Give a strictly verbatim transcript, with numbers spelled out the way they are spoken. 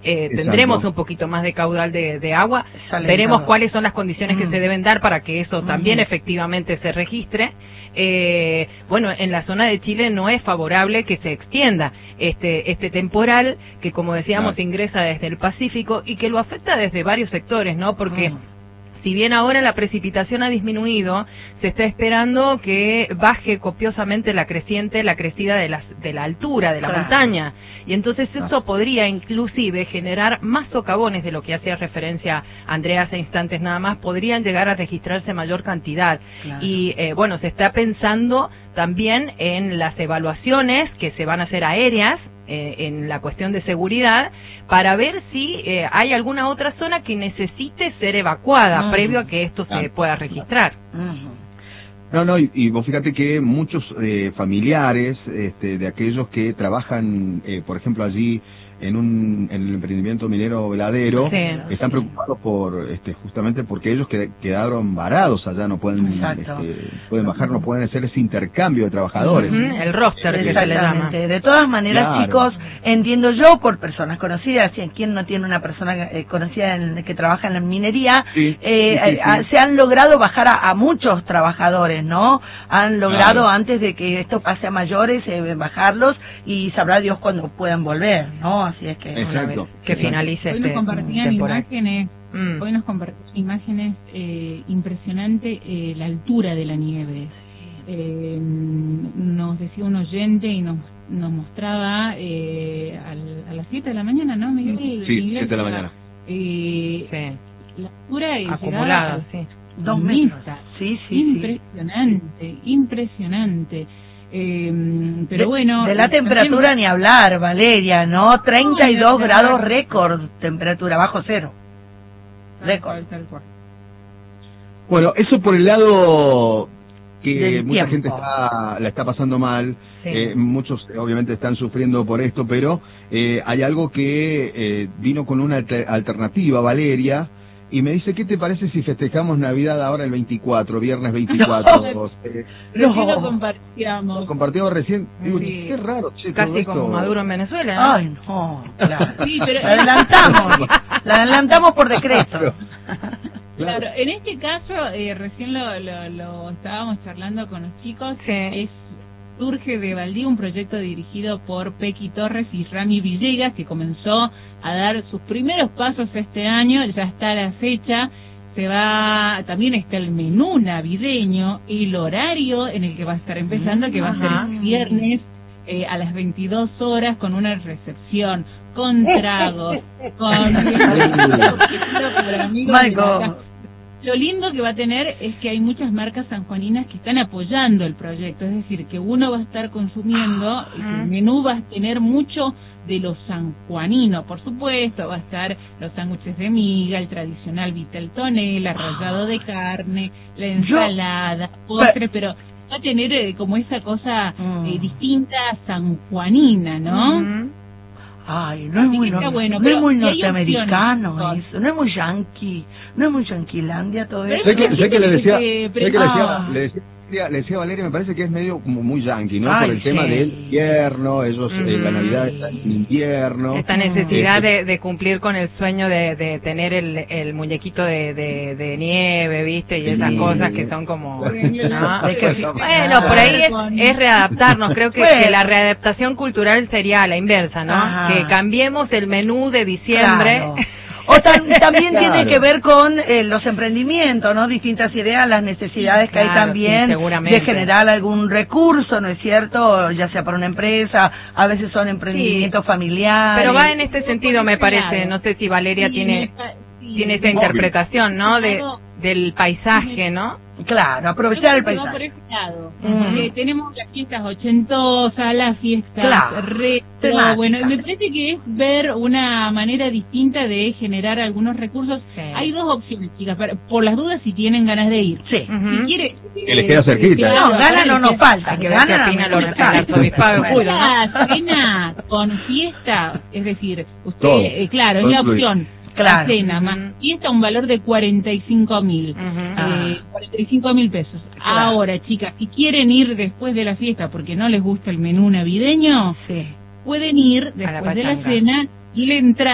eh, tendremos un poquito más de caudal de, de agua, veremos cuáles son las condiciones mm. que se deben dar para que eso también mm. efectivamente se registre. Eh, bueno, en la zona de Chile no es favorable que se extienda este este temporal que, como decíamos, claro. ingresa desde el Pacífico y que lo afecta desde varios sectores, ¿no? Porque mm. si bien ahora la precipitación ha disminuido, se está esperando que baje copiosamente la creciente, la crecida de la, de la altura de la claro. montaña. Y entonces eso podría inclusive generar más socavones de lo que hacía referencia Andrea hace instantes nada más, podrían llegar a registrarse mayor cantidad. Claro. Y eh, bueno, se está pensando también en las evaluaciones que se van a hacer aéreas, eh, en la cuestión de seguridad, para ver si eh, hay alguna otra zona que necesite ser evacuada uh-huh. previo a que esto se uh-huh. pueda registrar. Uh-huh. No, no, y, y vos fíjate que muchos eh, familiares este, de aquellos que trabajan, eh, por ejemplo, allí en un en el emprendimiento minero Veladero, sí, están sí. preocupados por este justamente porque ellos que, quedaron varados allá, no pueden este, pueden bajar, no pueden hacer ese intercambio de trabajadores. Uh-huh. El roster que se le llama. De todas maneras, claro. chicos, entiendo yo por personas conocidas, y quien no tiene una persona eh, conocida en, que trabaja en la minería, sí, eh, sí, sí, sí. Eh, se han logrado bajar a, a muchos trabajadores, ¿no? Han logrado claro. antes de que esto pase a mayores, eh, bajarlos, y sabrá Dios cuándo puedan volver, ¿no? Así es que exacto, que finalice hoy este nos compartían temporal. imágenes mm. hoy nos compartían imágenes eh, impresionante eh, la altura de la nieve. Eh, nos decía un oyente y nos nos mostraba eh, al, a las siete de la mañana, ¿no, Miguel? Sí, siete de la mañana. Eh, sí. La altura es acumulada, sí. Dos metros. Sí, sí, impresionante, sí. impresionante. Eh, pero de, bueno, de la temperatura también... ni hablar, Valeria, ¿no? treinta y dos no, grados récord, temperatura bajo cero. Récord. Bueno, eso por el lado que Del mucha tiempo. gente está, la está pasando mal, sí. eh, muchos obviamente están sufriendo por esto, pero eh, hay algo que eh, vino con una alter, alternativa, Valeria, y me dice, ¿qué te parece si festejamos Navidad ahora el veinticuatro, viernes veinticuatro? No, eh, no. lo compartíamos. Compartimos recién. Digo, sí. qué raro, che, casi todo como esto. Maduro en Venezuela, ¿no? Ay, no, claro. Sí, pero... La adelantamos, la adelantamos por decreto. Claro. Claro, en este caso, eh, recién lo, lo, lo estábamos charlando con los chicos, sí. es surge de Baldío un proyecto dirigido por Pequi Torres y Rami Villegas, que comenzó a dar sus primeros pasos este año, ya está la fecha, se va, también está el menú navideño, el horario en el que va a estar empezando, que va a ser el viernes eh, a las veintidós horas, con una recepción, con tragos, con... Michael. Lo lindo que va a tener es que hay muchas marcas sanjuaninas que están apoyando el proyecto, es decir, que uno va a estar consumiendo, uh-huh. el menú va a tener mucho de lo sanjuanino, por supuesto, va a estar los sándwiches de miga, el tradicional vitel tonel, arrollado de carne, la ensalada, postre, pero va a tener eh, como esa cosa uh-huh. eh, distinta sanjuanina, ¿no? Uh-huh. Ay, no es muy, no, bueno, no es muy norteamericano eso, no es muy yankee, no es muy yanquilandia todo eso. Sé que, sé que le decía, sé que le decía, le decía, le decía a Valeria, me parece que es medio como muy yankee, ¿no? Ay, por el sí. tema del invierno, ellos, mm. eh, la Navidad está en invierno. Esta necesidad de, de cumplir con el sueño de, de tener el, el muñequito de, de, de nieve, ¿viste? Y esas sí. cosas que son como... ¿no? Es que, bueno, por ahí es, es readaptarnos, creo que, que la readaptación cultural sería la inversa, ¿no? Ajá. Que cambiemos el menú de diciembre... Claro. O tam, también claro. tiene que ver con eh, los emprendimientos, ¿no? Distintas ideas, las necesidades que claro, hay también sí, de generar algún recurso, ¿no es cierto? Ya sea para una empresa, a veces son emprendimientos sí. familiares. Pero va en este sentido, me parece. No sé si Valeria sí, tiene esta, sí, tiene esta interpretación, ¿no? De del paisaje, ¿no? Claro, aprovechar el paisaje. Por ese lado. Uh-huh. eh, tenemos las fiestas ochentosas, las fiestas claro. retro. Bueno, me parece que es ver una manera distinta de generar algunos recursos. Sí. Hay dos opciones, chicas, para, por las dudas si tienen ganas de ir. Sí. Uh-huh. Si quiere, que les queda cerquita. No, gana no nos falta. Que gana opina lo la cena con fiesta, es decir, usted, eh, claro, es la opción. Claro. La cena, más fiesta, un valor de cuarenta y cinco mil. Uh-huh. eh, cuarenta y cinco mil pesos. Claro. Ahora, chicas, si quieren ir después de la fiesta porque no les gusta el menú navideño, sí. pueden ir después de la cena y la entrada